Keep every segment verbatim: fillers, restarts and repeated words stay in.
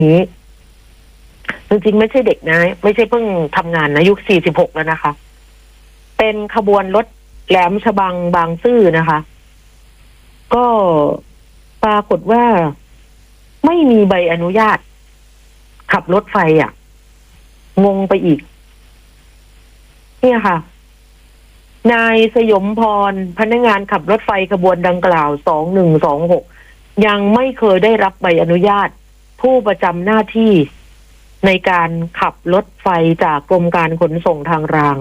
นี้จริงๆไม่ใช่เด็กนะไม่ใช่เพิ่งทำงานนะยุคสี่สิบหกแล้วนะคะเป็นขบวนรถแหลมฉบังบางซื่อนะคะก็ปรากฏว่าไม่มีใบอนุญาตขับรถไฟอ่ะงงไปอีกเนี่ยค่ะนายสยมพรพนักงานขับรถไฟขบวนดังกล่าวสองหนึ่งสองหกยังไม่เคยได้รับใบอนุญาตผู้ประจำหน้าที่ในการขับรถไฟจากกรมการขนส่งทางราง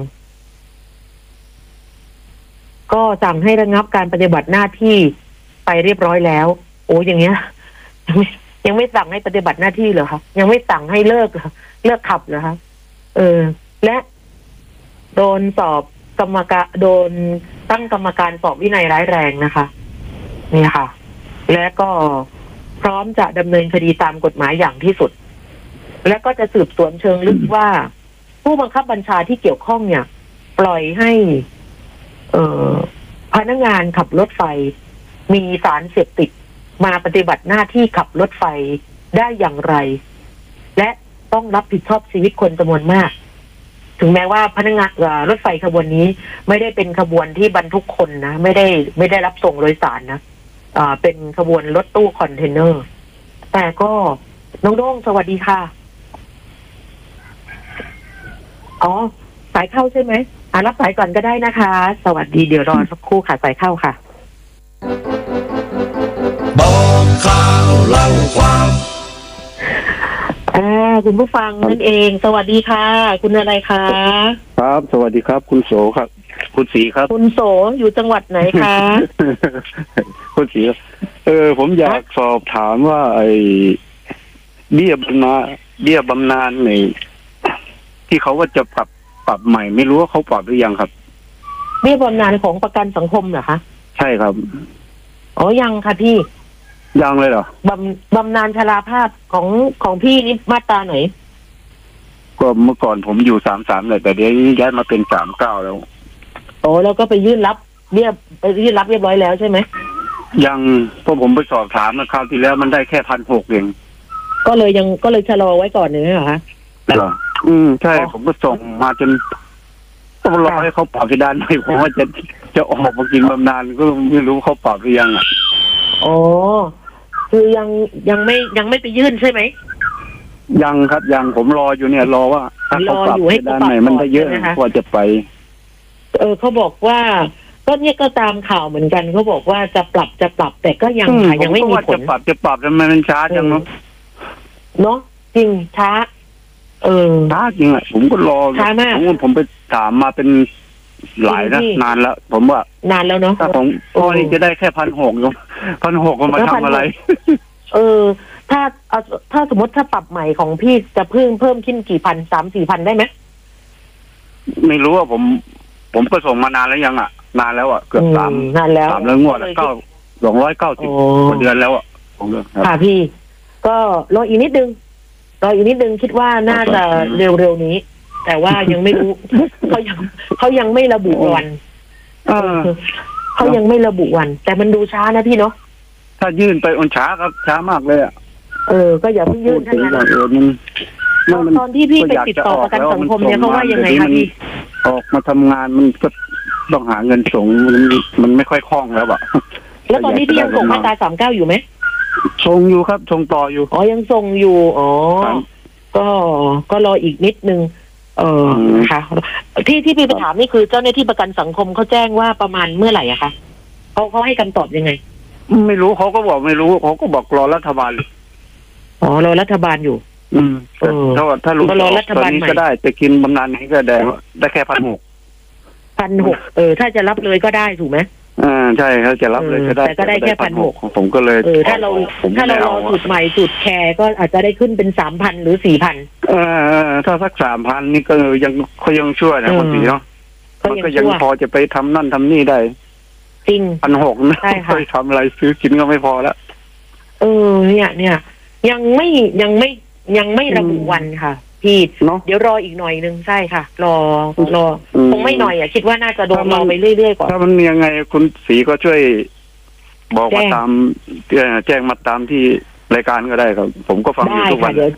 ก็สั่งให้ระงับการปฏิบัติหน้าที่ไปเรียบร้อยแล้วโอ้อย่างเงี้ยยังไม่ยังไม่สั่งให้ปฏิบัติหน้าที่เหรอคะยังไม่สั่งให้เลิกเลิกขับเหรอคะเออและโดนสอบกรรมการโดนตั้งกรรมการสอบวินัยร้ายแรงนะคะนี่ค่ะและก็พร้อมจะดำเนินคดีตามกฎหมายอย่างที่สุดและก็จะสืบสวนเชิงลึกว่าผู้บังคับบัญชาที่เกี่ยวข้องเนี่ยปล่อยให้เอ่อพนักงานขับรถไฟมีสารเสพติดมาปฏิบัติหน้าที่ขับรถไฟได้อย่างไรและต้องรับผิดชอบชีวิตคนจำนวนมากถึงแม้ว่าพนักงานรถไฟขบวนนี้ไม่ได้เป็นขบวนที่บรรทุกคนนะไม่ได้ไม่ได้รับส่งโดยสารนะอ่าเป็นขบวนรถตู้คอนเทนเนอร์แต่ก็น้องโด่งสวัสดีค่ะอ๋อสายเข้าใช่ไหมอ่ารับสายก่อนก็ได้นะคะสวัสดีเดี๋ยวรอสักครู่ค่ะสายเข้าค่ะบอกข่าวเล่าความอ่าคุณผู้ฟังนั่นเองสวัสดีค่ะคุณอะไรคะครับสวัสดีครับคุณโสครับคุณศรีครับคุณโสอยู่จังหวัดไหนคะคุณศรีเออผมอยากสอบถามว่าไอ้เบี้ยบำนาญเบี้ยบำนาญในที่เขาว่าจะปรับปรับใหม่ไม่รู้ว่าเขาปรับหรือยังครับเบี้ยบำนาญของประกันสังคมเหรอคะใช่ครับอ๋อยังค่ะพี่ยังเลยเหรอบำบำนาญชราภาพของของพี่นี่มาตราไหนก็เมื่อก่อนผมอยู่สามสามเลยแต่เดี๋ยวย้ายมาเป็นสามเก้าแล้วโอ้แล้วก็ไปยื่นรับเรียบไปยื่นรับเรียบร้อยแล้วใช่ไหมยังเพราะผมไปสอบถามเมื่อคราวที่แล้วมันได้แค่พันหกเองก็เลยยังก็เลยชะลอไว้ก่อนเนี่ยเหรอคะเหรออืมใช่ผมก็ส่งมาจนต้องรอให้เขาปรับเพดานหน่อยผมว่าจะจะออกมากินบำนาญก็ไม่รู้เขาปรับหรือยังอ่ะอ๋อคือยังยังไม่ยังไม่ไปยื่นใช่ไหมยังครับยังผมรออยู่เนี่ยรอว่าถ้าเขาปรับเพดานไหนมันได้เยอะกว่าจะไปเออเขาบอกว่าก็เนี่ยก็ตามข่าวเหมือนกันเขาบอกว่าจะปรับจะปรับแต่ก็ยังค่ะยังไม่มีผลจะปรับจะปรับทำไมมันช้าจังเนาะเนาะจริงช้าเออช้าจริงอ่ะผมก็รอช้ามากผมผมไปถามมาเป็นหลายนะนานแล้วผมว่านานแล้วเนาะถ้าของตอนนี้จะได้แค่พันหกพันหกมันมาทำอะไรเออถ้าเอาถ้าสมมติถ้าปรับใหม่ของพี่จะเพิ่มเพิ่มขึ้นกี่พันสามสี่พันได้ไหมไม่รู้ว่าผมผมก็ส่งมานานแล้วยังอ่ะนานแล้วอ่ะเกือบสามนานแล้วสามแล้วงวดเก้าสองร้อยเก้าสิบกว่าเดือนแล้วอ่ะของเดือนค่ะพี่ก็รออีกนิดนึงรออีกนิดนึงคิดว่าน่าจะเร็วๆนี้แต่ว่ายังไม่รู้เขายังเขายังไม่ระบุวันเขายังไม่ระบุวันแต่มันดูช้านะพี่เนาะถ้ายื่นไปอนช้าครับช้ามากเลยอ่ะเออก็อย่าเพิ่งยื่นท่านนั้นตอนที่พี่ไปติดต่อประกันสังคมเนี่ยเขาว่ายังไงคะพี่ออกมาทำงานมันก็ต้องหาเงินส่งมันมันไม่ค่อยคล่องแล้วอะแล้วตอนนี้พี่ยังส่งมาตราสามเก้าอยู่ไหมส่งอยู่ครับส่งต่ออยู่อ๋อยังส่งอยู่อ๋อก็ก็รออีกนิดนึงเออนะคะที่ที่พี่ไปถามนี่คือเจ้าหน้าที่ประกันสังคมเขาแจ้งว่าประมาณเมื่อไหร่อะคะเขาเขาให้คำตอบยังไงไม่รู้เขาก็บอกไม่รู้เขาก็บอกรอรัฐบาลอ๋อรอรัฐบาลอยู่อืมถ้าถ้ารู้ตอนนี้ก็ได้จะกินบำนาญนี้ก็ได้ได้แค่พันหกพันหกเออถ้าจะรับเลยก็ได้ถูกไหมอ่าใช่เขาจะรับเลยก็ได้แต่ก็ได้แค่พันหกผมก็เลยเออถ้าเราถ้าเรารอสูตรใหม่สูตรแคร์ก็อาจจะได้ขึ้นเป็นสามพันหรือสี่พันเออถ้าสักสามพันนี่ก็ยังเขายังช่วยนะคนดีเนาะมันก็ยังพอจะไปทำนั่นทำนี่ได้จริงพันหกนะไปทำอะไรซื้อกินก็ไม่พอแล้วเออเนี่ยเนี่ยยังไม่ยังไม่ยังไม่ระบุวันค่ะพี่เดี๋ยวรออีกหน่อยนึงใช่ค่ะรอรอคงไม่หน่อยอ่ะคิดว่าน่าจะโดนรอไปเรื่อยๆก่อนถ้ามันยังไงคุณศรีก็ช่วยบอกมาตามแจ้งมาตามที่รายการก็ได้ครับผมก็ฟังอยู่ทุกวัน